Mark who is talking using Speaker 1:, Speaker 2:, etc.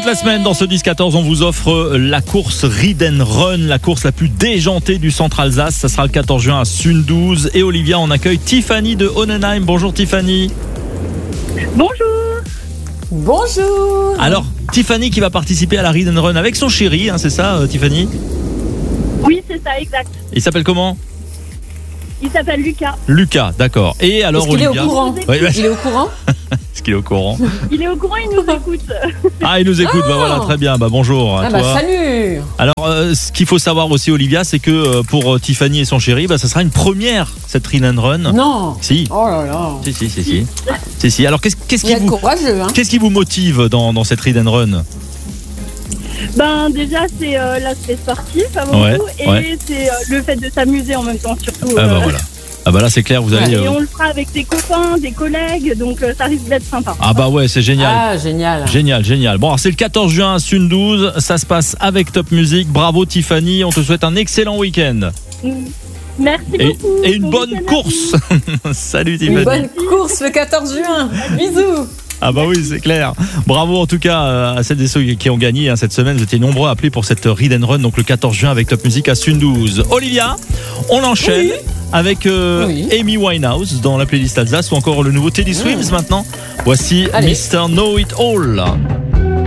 Speaker 1: Toute la semaine dans ce 10-14, on vous offre la course Ride and Run, la course la plus déjantée du centre Alsace. Ça sera le 14 juin à Sundouze. Et Olivia, on accueille Tiffany de Honenheim. Bonjour Tiffany.
Speaker 2: Bonjour.
Speaker 3: Bonjour.
Speaker 1: Alors, Tiffany qui va participer à la Ride and Run avec son chéri, hein, c'est ça Tiffany?
Speaker 2: Oui, c'est ça, exact.
Speaker 1: Il s'appelle comment?
Speaker 2: Il s'appelle Lucas.
Speaker 1: Lucas, d'accord. Et alors
Speaker 3: Est-ce qu'il
Speaker 1: Olivia?
Speaker 3: est au courant?
Speaker 1: Oui,
Speaker 3: Il est au courant?
Speaker 1: Est-ce qu'il est au courant?
Speaker 2: Il est au courant, il nous écoute.
Speaker 1: Ah, il nous écoute, bah voilà, très bien. Bah bonjour à
Speaker 3: Ah
Speaker 1: toi.
Speaker 3: bah salut.
Speaker 1: Alors, ce qu'il faut savoir aussi, Olivia, c'est que pour Tiffany et son chéri, bah, ça sera une première, cette Ride and Run.
Speaker 3: Non.
Speaker 1: Si.
Speaker 3: Oh là là.
Speaker 1: Si. Alors, qu'est-ce
Speaker 3: Vous êtes courageux, hein?
Speaker 1: qui vous motive dans cette Ride and Run?
Speaker 2: Ben déjà, c'est l'aspect sportif avant
Speaker 1: Ouais,
Speaker 2: tout, et
Speaker 1: ouais.
Speaker 2: c'est le fait de s'amuser en même temps, surtout.
Speaker 1: Ah bah voilà. Ah bah là, c'est clair, vous allez...
Speaker 2: Et on le fera avec des copains, des collègues, donc ça risque d'être sympa.
Speaker 1: Ah bah ouais, c'est génial.
Speaker 3: Ah, génial.
Speaker 1: Génial. Bon, alors c'est le 14 juin à Sundouze, ça se passe avec Top Music. Bravo Tiffany, on te souhaite un excellent week-end.
Speaker 2: Merci beaucoup.
Speaker 1: Et une
Speaker 2: Bon
Speaker 1: bonne
Speaker 2: week-end à
Speaker 1: course. Salut Tiffany.
Speaker 3: Une bonne course le 14 juin. Bisous.
Speaker 1: Ah bah oui, c'est clair. Bravo en tout cas à celles et ceux qui ont gagné cette semaine. Vous étiez nombreux à appeler pour cette Ride and Run, donc le 14 juin avec Top Music à Sundouze. Olivia, on enchaîne avec Amy Winehouse dans la playlist Alsace ou encore le nouveau Teddy Swims maintenant. Voici
Speaker 3: Allez.
Speaker 1: Mr. Know It All.